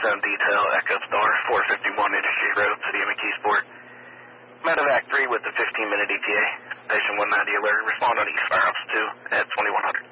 Zone Detail, Echo Star, 451 Interstate Road, City of McKeesport. Medevac 3 with the 15-minute ETA. Station 190 alert. Respond on East Fire Ops 2 at 2100.